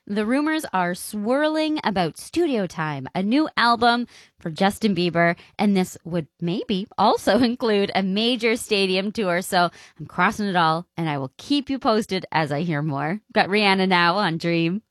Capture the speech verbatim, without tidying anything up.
The rumors are swirling about Studio Time, a new album for Justin Bieber, and this would maybe also include a major stadium tour. So I'm crossing it all, and I will keep you posted as I hear more. Got Rihanna now on Dream.